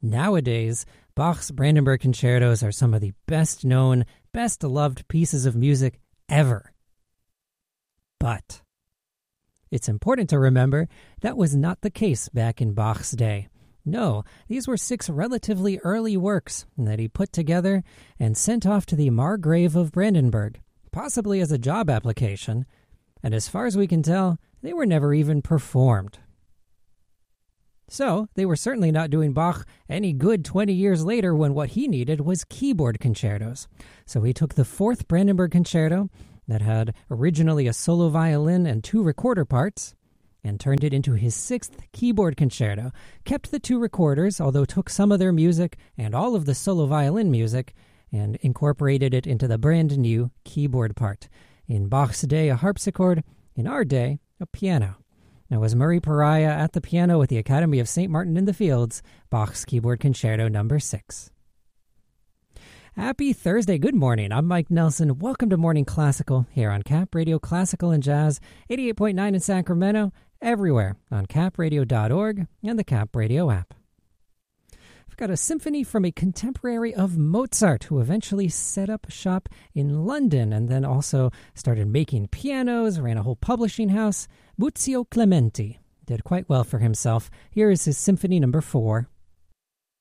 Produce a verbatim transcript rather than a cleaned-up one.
Nowadays, Bach's Brandenburg Concertos are some of the best known, best loved pieces of music ever. But it's important to remember that was not the case back in Bach's day. No, these were six relatively early works that he put together and sent off to the Margrave of Brandenburg, possibly as a job application, and as far as we can tell, they were never even performed. So, they were certainly not doing Bach any good twenty years later when what he needed was keyboard concertos. So he took the fourth Brandenburg Concerto that had originally a solo violin and two recorder parts and turned it into his sixth keyboard concerto, kept the two recorders, although took some of their music and all of the solo violin music and incorporated it into the brand new keyboard part. In Bach's day, a harpsichord. In our day, a piano. Now, was Murray Pariah at the piano with the Academy of Saint Martin in the Fields, Bach's Keyboard Concerto number six. Happy Thursday. Good morning. I'm Mike Nelson. Welcome to Morning Classical here on Cap Radio Classical and Jazz, eighty-eight point nine in Sacramento, everywhere on cap radio dot org and the Cap Radio app. I've got a symphony from a contemporary of Mozart who eventually set up shop in London and then also started making pianos, ran a whole publishing house. Muzio Clementi did quite well for himself. Here is his Symphony number four.